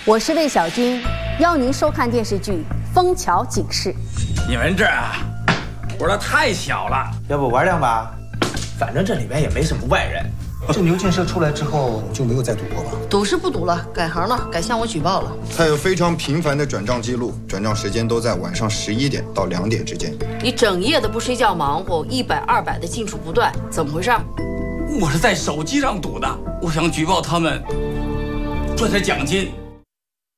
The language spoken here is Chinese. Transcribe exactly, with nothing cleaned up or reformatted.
我是魏小军，邀您收看电视剧《枫桥警示》。 你们这啊，玩的太小了， 要不玩两把？ 反正这里面也没什么外人。 这牛建设出来之后就没有再赌过吧？ 赌是不赌了，改行了，改向我举报了。 他有非常频繁的转账记录，转账时间都在晚上十一点到两点之间。 你整夜的不睡觉忙活，一百二百的进出不断，怎么回事？ 我是在手机上赌的，我想举报他们赚点奖金。